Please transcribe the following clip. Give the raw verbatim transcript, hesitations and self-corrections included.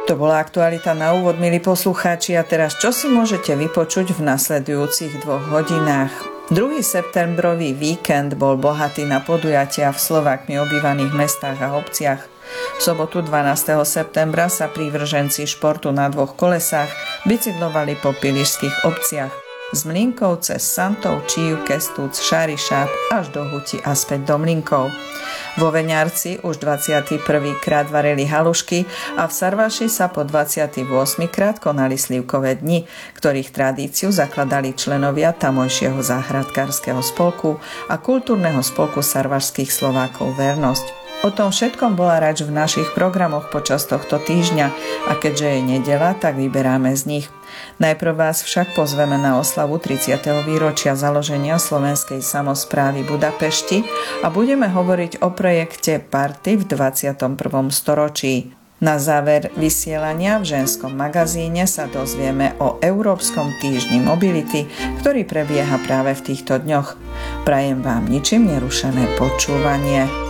To bola aktualita na úvod, milí poslucháči, a teraz čo si môžete vypočuť v nasledujúcich dvoch hodinách. druhý septembrový víkend bol bohatý na podujatia v Slovákmi obývaných mestách a obciach. V sobotu dvanásteho septembra sa prívrženci športu na dvoch kolesách bicyklovali po pilišských obciach. Z Mlínkov cez Santov, Číju, Kestúc, Šarišáb až do Huti a späť do Mlínkov. Vo Veňarci už dvadsiaty prvý krát varili halušky a v Sarvaši sa po dvadsiaty ôsmy krát konali slivkové dni, ktorých tradíciu zakladali členovia tamojšieho záhradkárskeho spolku a kultúrneho spolku sarvašských Slovákov Vernosť. O tom všetkom bola reč v našich programoch počas tohto týždňa a keďže je nedeľa, tak vyberáme z nich. Najprv vás však pozveme na oslavu tridsiateho výročia založenia Slovenskej samosprávy Budapešti a budeme hovoriť o projekte Party v dvadsiatom prvom storočí. Na záver vysielania v ženskom magazíne sa dozvieme o Európskom týždni mobility, ktorý prebieha práve v týchto dňoch. Prajem vám ničím nerušené počúvanie.